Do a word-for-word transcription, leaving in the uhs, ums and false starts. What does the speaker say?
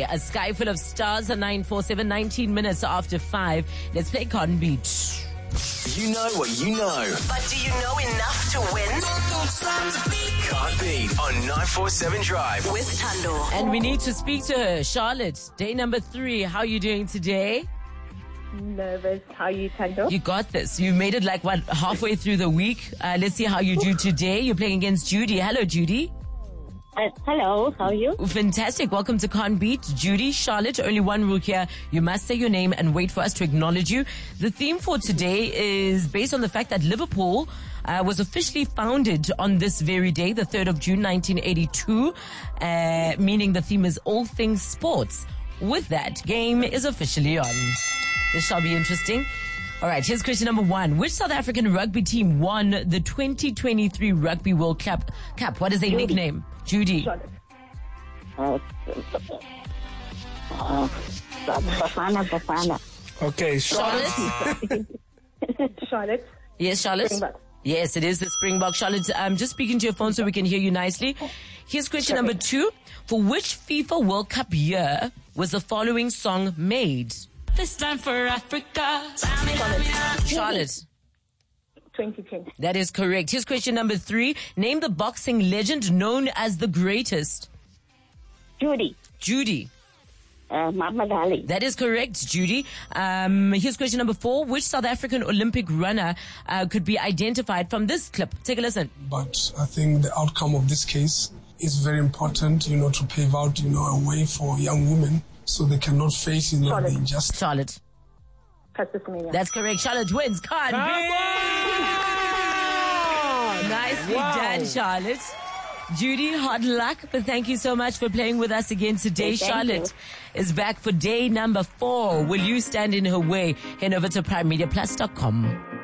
A sky full of stars at nine four seven, nineteen minutes after five. Let's play Cotton Beat. You know what you know. But do you know enough to win? Can't beat on nine four seven Drive. With Thando. And we need to speak to her. Charlotte, day number three. How are you doing today? Nervous. How are you, Thando? You got this. You made it like, what, halfway through the week. Uh, let's see how you do today. You're playing against Judy. Hello, Judy. Uh, hello, how are you? Fantastic. Welcome to Can't Beat. Judy, Charlotte, only one rule here. You must say your name and wait for us to acknowledge you. The theme for today is based on the fact that Liverpool uh, was officially founded on this very day, the third of June, nineteen eighty-two, uh, meaning the theme is all things sports. With that, game is officially on. This shall be interesting. All right, here's question number one. Which South African rugby team won the twenty twenty-three Rugby World Cup? Cup. What is their Judy. nickname? Judy. Charlotte. Uh, uh, Bafana, Bafana. Okay, Charlotte. Charlotte. Yes, Charlotte? Springbok. Yes, it is the Springbok. Charlotte, I'm just speaking to your phone so we can hear you nicely. Here's question number two. For which FIFA World Cup year was the following song made? This time for Africa. Charlotte. twenty ten. That is correct. Here's question number three. Name the boxing legend known as the greatest. Judy. Judy. Uh, Muhammad Ali. That is correct, Judy. Um, here's question number four. Which South African Olympic runner uh, could be identified from this clip? Take a listen. But I think the outcome of this case is very important, you know, to pave out, you know, a way for young women so they cannot face, you know, Charlotte. the injustice. Charlotte. Caster Semenya. That's correct. Charlotte wins. Can't beat. Nicely done, Charlotte. Judy, hard luck, but thank you so much for playing with us again today. Thank Charlotte is back for day number four. Will you stand in her way? Head over to prime media plus dot com.